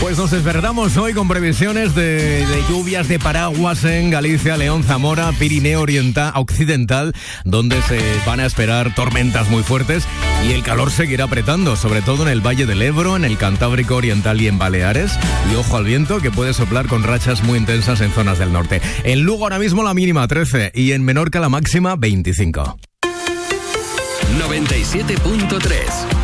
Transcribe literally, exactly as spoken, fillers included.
Pues nos despertamos hoy con previsiones de, de lluvias de paraguas en Galicia, León, Zamora, Pirineo Oriental, Occidental, donde se van a esperar tormentas muy fuertes y el calor seguirá apretando, sobre todo en el Valle del Ebro, en el Cantábrico Oriental y en Baleares. Y ojo al viento, que puede soplar con rachas muy intensas en zonas del norte. En Lugo ahora mismo la mínima trece y en Menorca la máxima veinticinco. noventa y siete punto tres